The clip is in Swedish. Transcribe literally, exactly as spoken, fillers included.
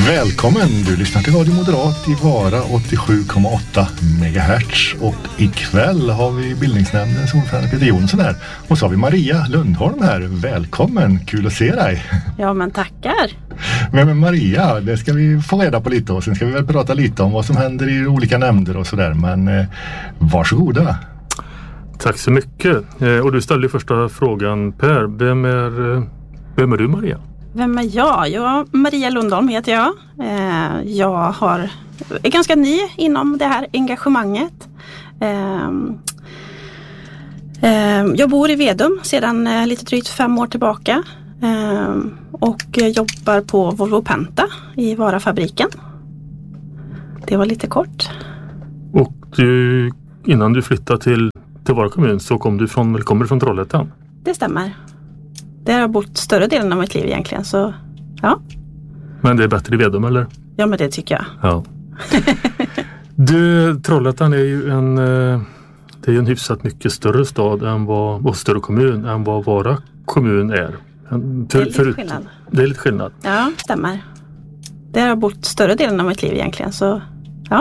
Välkommen! Du lyssnar till Radio Moderat i Vara åttiosju komma åtta megahertz och ikväll har vi bildningsnämndens ordförande Peter Jonsson här och så har vi Maria Lundholm här. Välkommen! Kul att se dig! Ja, men tackar! Men, men Maria, det ska vi få reda på lite och sen ska vi väl prata lite om vad som händer i olika nämnder och sådär, men eh, varsågoda! Tack så mycket. Eh, och du ställde första frågan, Per, vem är, vem är du Maria? Vem är jag? Ja, Maria Lundholm heter jag. Eh, jag har, är ganska ny inom det här engagemanget. Eh, eh, jag bor i Vedum sedan eh, lite drygt fem år tillbaka. Eh, och jobbar på Volvo Penta i Varafabriken. Det var lite kort. Och du, innan du flyttade till, till Vara kommun så kom du från, eller kommer du från Trollhättan? Det stämmer. Där har jag bott större delen av mitt liv egentligen, så ja. Men det är bättre i Vedum, eller? Ja, men det tycker jag. Ja. Du, Trollhättan är ju en, det är ju en hyfsat mycket större stad än vad, och större kommun än vad Vara kommun är. För, det är lite skillnad. Det är lite skillnad. Ja, stämmer. Där har jag bott större delen av mitt liv egentligen, så